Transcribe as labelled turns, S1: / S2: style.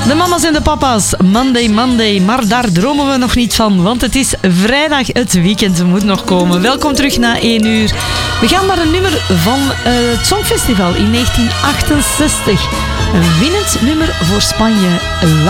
S1: De mama's en de papa's, Monday, Monday. Maar daar dromen we nog niet van, want het is vrijdag, het weekend moet nog komen. Welkom terug na 1 uur. We gaan naar een nummer van het Songfestival in 1968. Een winnend nummer voor Spanje.